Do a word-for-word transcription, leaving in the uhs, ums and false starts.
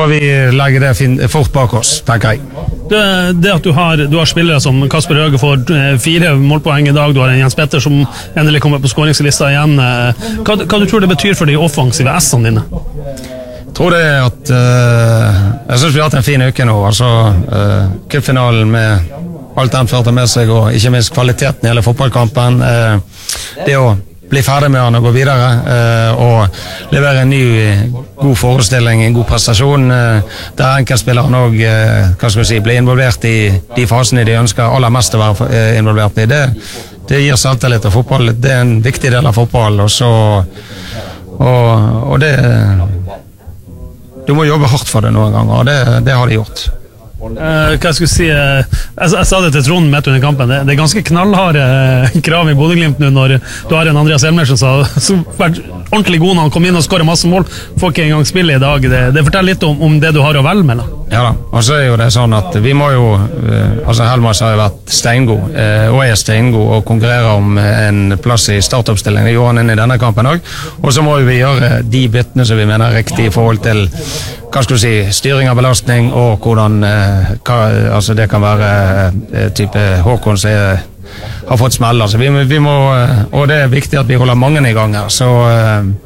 får vi legge det fin- fort bak oss, tenker jeg. Det, det at du har, du har spillere som Kasper Høge får eh, fire målpoeng i dag, du har en Jens Petter som endelig kommer på skåringslista igjen. Eh, hva, hva du tror det betyr for de offensive S-ene dine? Jeg tror det er at uh, jeg synes vi har hatt en fin uke nå. Altså, uh, cupfinalen med alt den førte med seg, og ikke minst kvaliteten i hele fotballkampen. Uh, det å bli ferdig med han og gå videre, uh, og levere en ny god forestilling, en god prestasjon, uh, der enkeltspilleren også, uh, hva skal vi si, blir involvert i de fasene de ønsker aller mest å være uh, involvert i. Det, det gir selvtillit til fotball. Det er en viktig del av fotball, og så og, og det du må jobbe hardt for det noen ganger, og det, det har de gjort. Uh, hva skal jeg si uh, jeg, jeg sa det til Trond midt under kampen. Det, det er ganske knallharde uh, krav i Bodø-Glimt nå når du har en Andreas Elmer som sa som vært ordentlig god når han kom inn og skåret masse mål. Får ikke engang spille i dag. Det, det forteller litt om, om det du har å velge med. Ja da, og så er jo det sånn at vi må jo uh, altså Helmas har jo vært steingod uh, og er steingod og konkurrerer om en plass i startoppstillingen. Det gjorde han inn i denne kampen også. Og så må vi gjøre de bitene som vi mener er riktig i forhold til hva skal du si, styring av belastning og hvordan eh, hva, altså det kan være eh, type Håkon som er, har fått smell. Altså vi, vi må, og det er viktig at vi holder mange i gang her. Så eh,